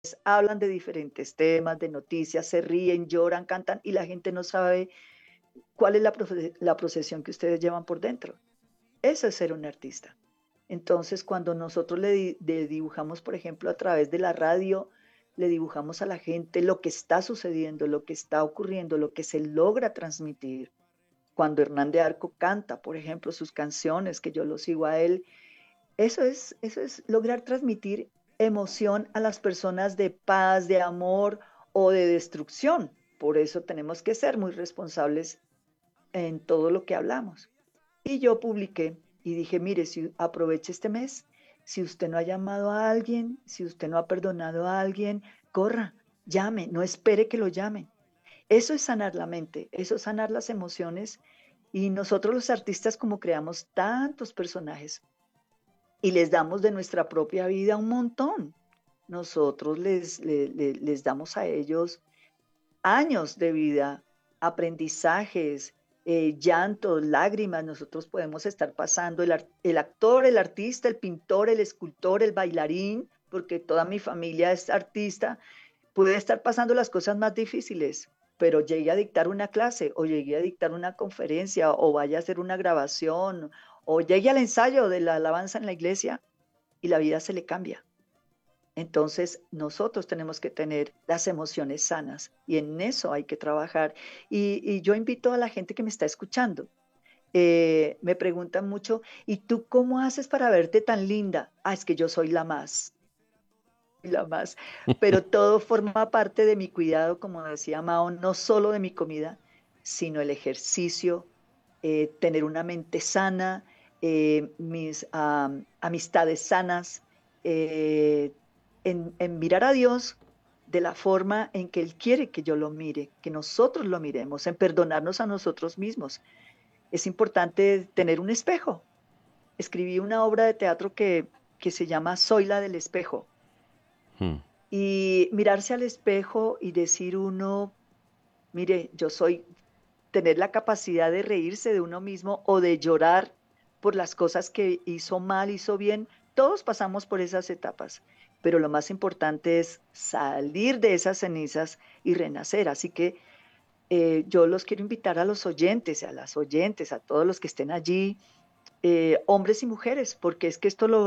hablan de diferentes temas, de noticias, se ríen, lloran, cantan y la gente no sabe cuál es la procesión que ustedes llevan por dentro. Eso es ser un artista. Entonces, cuando nosotros le dibujamos, por ejemplo, a través de la radio, le dibujamos a la gente lo que está sucediendo, lo que está ocurriendo, lo que se logra transmitir. Cuando Hernán de Arco canta, por ejemplo, sus canciones, que yo lo sigo a él, eso es lograr transmitir emoción a las personas de paz, de amor o de destrucción. Por eso tenemos que ser muy responsables en todo lo que hablamos. Y yo publiqué y dije, mire, si aproveche este mes, si usted no ha llamado a alguien, si usted no ha perdonado a alguien, corra, llame, no espere que lo llamen. Eso es sanar la mente, eso es sanar las emociones. Y nosotros los artistas como creamos tantos personajes y les damos de nuestra propia vida un montón. Nosotros les damos a ellos años de vida, aprendizajes, llantos, lágrimas. Nosotros podemos estar pasando el actor, el artista, el pintor, el escultor, el bailarín, porque toda mi familia es artista, puede estar pasando las cosas más difíciles, pero llegué a dictar una clase o llegué a dictar una conferencia o vaya a hacer una grabación o llegué al ensayo de la alabanza en la iglesia y la vida se le cambia. Entonces, nosotros tenemos que tener las emociones sanas y en eso hay que trabajar. Y yo invito a la gente que me está escuchando. Me preguntan mucho, ¿y tú cómo haces para verte tan linda? Ah, es que yo soy la más. Pero todo forma parte de mi cuidado, como decía Mao, no solo de mi comida, sino el ejercicio, tener una mente sana, mis amistades sanas, eh, en mirar a Dios de la forma en que Él quiere que yo lo mire, que nosotros lo miremos, en perdonarnos a nosotros mismos. Es importante tener un espejo. Escribí una obra de teatro que se llama Soy la del espejo. Hmm. Y mirarse al espejo y decir uno, mire, yo soy, tener la capacidad de reírse de uno mismo o de llorar por las cosas que hizo mal, hizo bien. Todos pasamos por esas etapas, pero lo más importante es salir de esas cenizas y renacer. Así que yo los quiero invitar a los oyentes, a las oyentes, a todos los que estén allí, hombres y mujeres, porque es que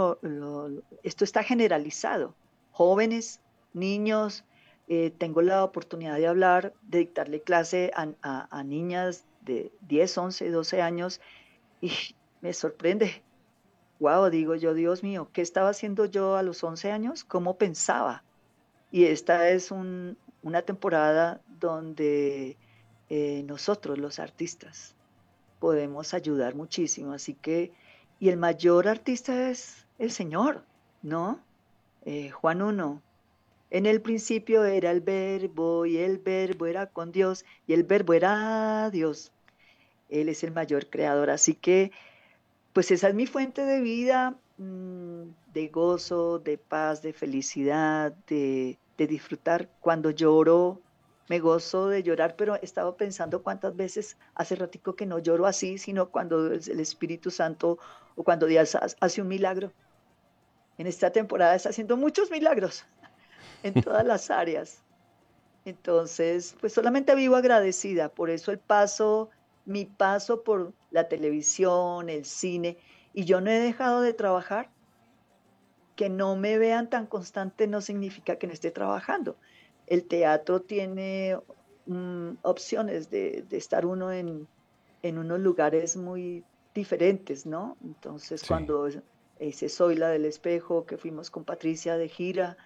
esto está generalizado. Jóvenes, niños, tengo la oportunidad de hablar, de dictarle clase a niñas de 10, 11, 12 años y me sorprende. Wow, digo yo, Dios mío, ¿qué estaba haciendo yo a los 11 años? ¿Cómo pensaba? Y esta es una temporada donde nosotros, los artistas, podemos ayudar muchísimo. Así que, y el mayor artista es el Señor, ¿no? Juan 1. En el principio era el verbo y el verbo era con Dios y el verbo era Dios. Él es el mayor creador. Así que, pues esa es mi fuente de vida, de gozo, de paz, de felicidad, de disfrutar. Cuando lloro, me gozo de llorar, pero he estado pensando cuántas veces hace ratico que no lloro así, sino cuando es el Espíritu Santo o cuando Dios hace un milagro. En esta temporada está haciendo muchos milagros en todas las áreas. Entonces, pues solamente vivo agradecida. Por eso mi paso por la televisión, el cine, y yo no he dejado de trabajar. Que no me vean tan constante no significa que no esté trabajando. El teatro tiene opciones de estar uno en unos lugares muy diferentes, ¿no? Entonces, Sí. cuando hice Soy la del espejo, que fuimos con Patricia de gira,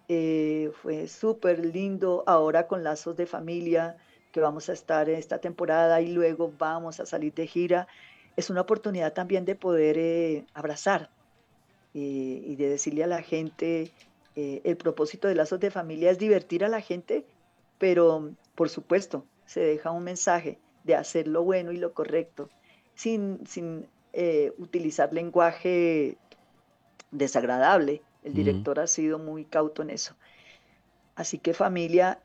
fue súper lindo. Ahora con Lazos de Familia, que vamos a estar en esta temporada y luego vamos a salir de gira, es una oportunidad también de poder abrazar y de decirle a la gente, el propósito de Lazos de Familia es divertir a la gente, pero por supuesto, se deja un mensaje de hacer lo bueno y lo correcto, sin utilizar lenguaje desagradable. El Mm. director ha sido muy cauto en eso. Así que familia,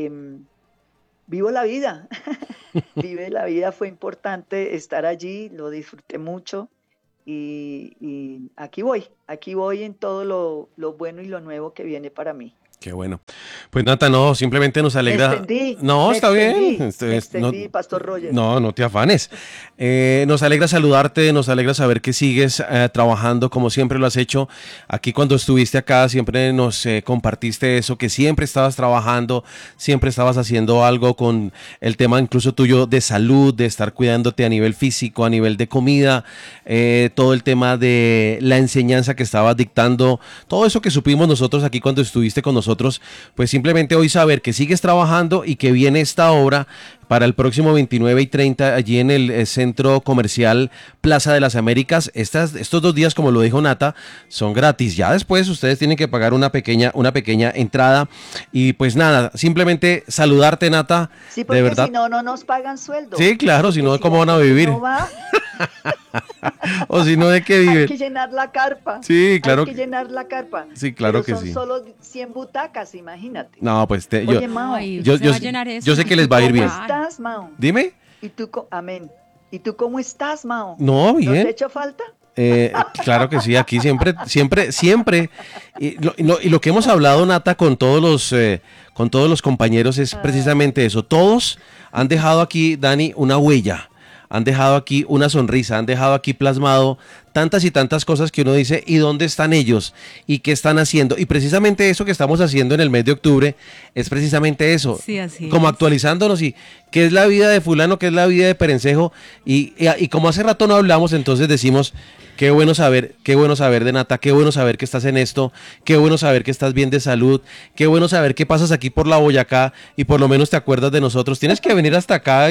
vivo la vida, vive la vida, fue importante estar allí, lo disfruté mucho y aquí voy en todo lo bueno y lo nuevo que viene para mí. Qué bueno. Pues Nata, no, simplemente nos alegra. No, está bien. Me No, extendí, Pastor Roger. no te afanes. Nos alegra saludarte, nos alegra saber que sigues trabajando como siempre lo has hecho. Aquí cuando estuviste acá siempre nos compartiste eso, que siempre estabas trabajando, siempre estabas haciendo algo con el tema incluso tuyo de salud, de estar cuidándote a nivel físico, a nivel de comida, todo el tema de la enseñanza que estabas dictando, todo eso que supimos nosotros aquí cuando estuviste con nosotros, pues simplemente hoy saber que sigues trabajando y que viene esta obra para el próximo 29 y 30 allí en el Centro Comercial Plaza de las Américas. Estos 2 días, como lo dijo Nata, son gratis. Ya después ustedes tienen que pagar una pequeña entrada. Y pues nada, simplemente saludarte, Nata, Sí, de porque si verdad. no, no nos pagan sueldo. Sí, claro, si Porque no, si ¿cómo la van a gente vivir? no va, O si no, ¿de qué hay viven? que llenar la carpa. Sí, Hay claro, que llenar la carpa. sí, claro Pero que son sí. solo 100 butacas, imagínate. No, pues Oye, Mao, Ay, yo, se yo, va a llenar yo eso. sé ¿y que les tú va a ir cómo bien. Total. estás, Mao? Dime. Amén. ¿Y tú cómo estás, Mao? No, ¿No te bien. he hecho falta? Claro que sí, aquí siempre. Y lo que hemos hablado, Nata, con todos los compañeros es Ah, precisamente eso. Todos han dejado aquí, Dani, una huella, han dejado aquí una sonrisa, han dejado aquí plasmado tantas y tantas cosas que uno dice, ¿y dónde están ellos? ¿Y qué están haciendo? Y precisamente eso que estamos haciendo en el mes de octubre es precisamente eso, Sí, así como es. actualizándonos y qué es la vida de fulano, qué es la vida de Perencejo, y como hace rato no hablamos, entonces decimos, qué bueno saber de Nata, qué bueno saber que estás en esto, qué bueno saber que estás bien de salud, qué bueno saber que pasas aquí por la Boyacá y por lo menos te acuerdas de nosotros. Tienes que venir hasta acá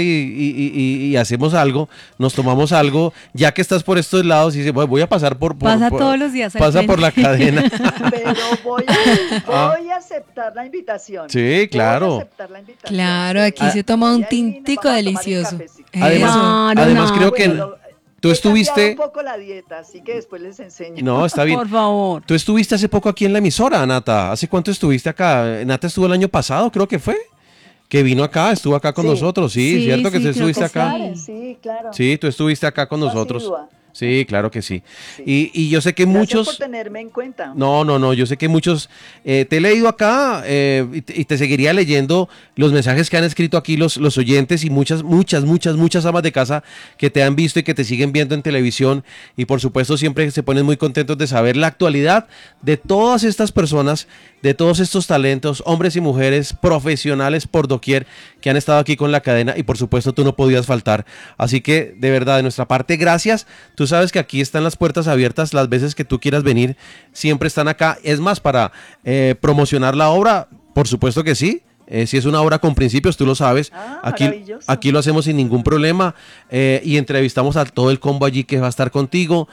y hacemos algo, nos tomamos algo, ya que estás por estos lados y dices, "Bueno, voy a pasar Pasa todos los días al pasa por frente. la cadena." pero Ah, voy a aceptar la invitación. sí, Voy a claro. aceptar la invitación, Claro, sí. aquí Ah, se toma Voy un a ir y nos tintico vamos a tomar el delicioso. cafecito. Además, Eso. Claro, además no. creo Bueno, que tú he cambiado un estuviste, poco la dieta, así que después les enseño. no, está bien. Por favor. Tú estuviste hace poco aquí en la emisora, Nata. ¿Hace cuánto estuviste acá? Nata estuvo el año pasado, creo que fue. Que vino acá, estuvo acá con Sí, nosotros. Sí, Sí, cierto que tú sí, creo estuviste que acá. Karen, sí. sí, claro. Sí, tú estuviste acá con Fue nosotros. asidua. Sí, claro que sí. Sí. Y yo sé que Gracias por muchos, tenerme en cuenta. no, yo sé que muchos, te he leído acá y te seguiría leyendo los mensajes que han escrito aquí los oyentes y muchas amas de casa que te han visto y que te siguen viendo en televisión y por supuesto siempre se ponen muy contentos de saber la actualidad de todas estas personas, de todos estos talentos, hombres y mujeres profesionales por doquier que han estado aquí con la cadena y por supuesto tú no podías faltar. Así que de verdad de nuestra parte, gracias. Tú sabes que aquí están las puertas abiertas las veces que tú quieras venir, siempre están acá. Es más, para promocionar la obra, por supuesto que sí. Si es una obra con principios, tú lo sabes. Ah, Aquí, maravilloso. aquí lo hacemos sin ningún problema y entrevistamos a todo el combo allí que va a estar contigo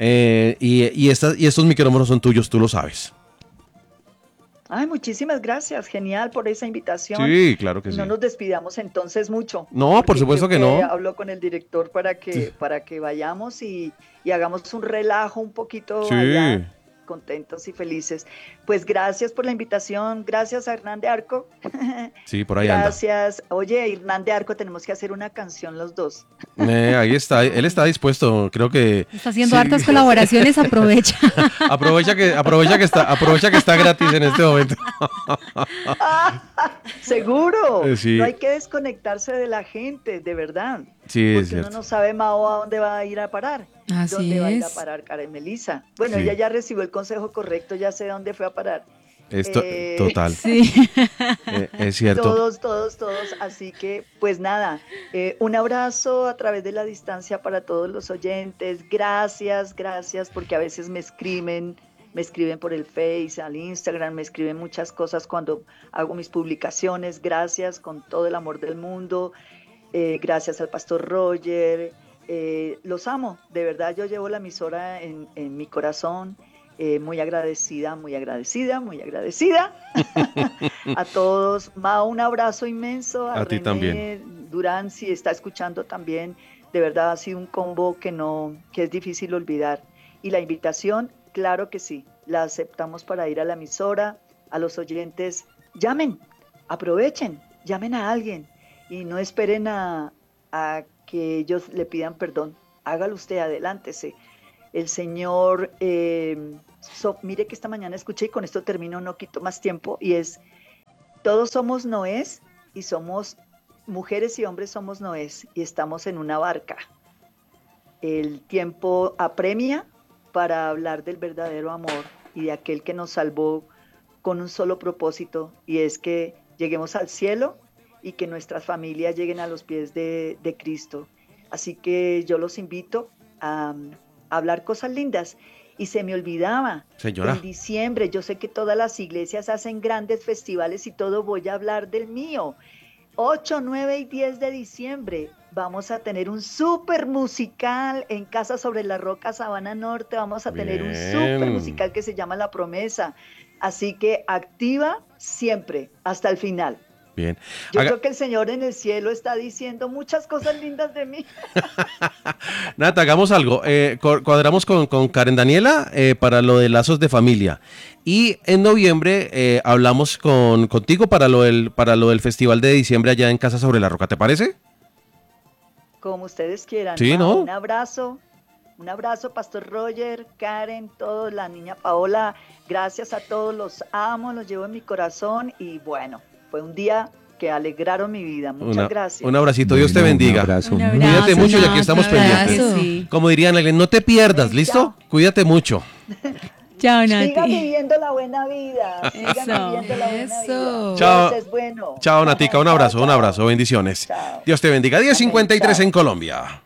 y estos micrófonos son tuyos, tú lo sabes. Ay, muchísimas gracias. Genial por esa invitación. Sí, claro que No sí. nos despidamos entonces mucho, No, por porque supuesto creo que no. hablo con el director para que vayamos y hagamos un relajo un poquito Sí, allá, contentos y felices. Pues gracias por la invitación. Gracias a Hernán de Arco. sí, por ahí anda. Gracias. Oye, Hernán de Arco, tenemos que hacer una canción los dos. Ahí está, él está dispuesto, creo que Está haciendo sí. hartas colaboraciones, aprovecha. Aprovecha que está gratis en este momento. Seguro. Sí, No hay que desconectarse de la gente, de verdad. sí, es Porque uno cierto. no sabe Mao a dónde va a ir a parar. Así ¿Dónde va a ir a es. parar Karen Melissa? Bueno, Sí. ella ya recibió el consejo correcto, ya sé dónde fue a parar. Esto, Eh, total, Sí. es cierto. todos. Así que, pues nada, un abrazo a través de la distancia para todos los oyentes. Gracias, porque a veces me escriben por el Face, al Instagram, me escriben muchas cosas cuando hago mis publicaciones. Gracias con todo el amor del mundo. Gracias al Pastor Roger. Los amo, de verdad yo llevo la emisora en mi corazón. Muy agradecida. A todos. Mao, un abrazo inmenso. A A ti también. René Durán, si está escuchando también. De verdad ha sido un combo que es difícil olvidar. Y la invitación, claro que sí, la aceptamos para ir a la emisora. A los oyentes, llamen, aprovechen, llamen a alguien y no esperen a que ellos le pidan perdón. Hágalo usted, adelántese. El Señor, mire que esta mañana escuché y con esto termino, no quito más tiempo, y es, todos somos Noés y somos mujeres y hombres somos Noés y estamos en una barca. El tiempo apremia para hablar del verdadero amor y de aquel que nos salvó con un solo propósito, y es que lleguemos al cielo y que nuestras familias lleguen a los pies de Cristo. Así que yo los invito a hablar cosas lindas. Y se me olvidaba, Señora. en diciembre, yo sé que todas las iglesias hacen grandes festivales y todo, voy a hablar del mío. 8, 9 y 10 de diciembre vamos a tener un súper musical en Casa sobre la Roca, Sabana Norte. Vamos a tener un súper musical que se llama La Promesa. Así que activa siempre, hasta el final. Bien. Yo creo que el Señor en el cielo está diciendo muchas cosas lindas de mí. Nata, hagamos algo. Cuadramos con Karen Daniela para lo de lazos de familia. Y en noviembre hablamos contigo para lo del festival de diciembre allá en Casa sobre la Roca. ¿Te parece? Como ustedes quieran. Sí, ¿no? Un abrazo, Pastor Roger, Karen, todos, la niña Paola. Gracias a todos, los amo, los llevo en mi corazón y bueno, fue un día que alegraron mi vida. Muchas gracias. Un abracito, Dios te bendiga. Un abrazo, Cuídate mucho y aquí estamos pendientes. Sí. Como dirían, no te pierdas, ¿listo? Cuídate mucho. Chao, Nati. Sigan viviendo la buena vida. Sigan viviendo la buena vida. Chao. Dios es bueno. Chao, Natica, un abrazo, bendiciones. Chao. Dios te bendiga. 10:53 en Colombia.